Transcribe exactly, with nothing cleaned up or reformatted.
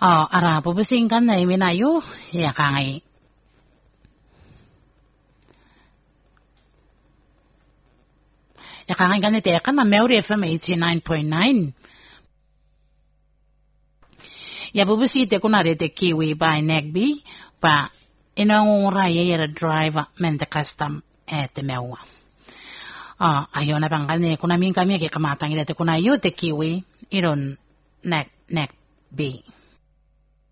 Oh, ara pupusin kan na iminayo ya kangai. Ya kangai kan ite kan na Maori F M eighty-nine point nine. Ya pupusi te kunare te Kiwi by Nagby pa inangura yera driver mente custom et mewa. Ah, ayona bangane kuna min kami ke kamatang ite kuna yo te Kiwi iron Nag Nagby.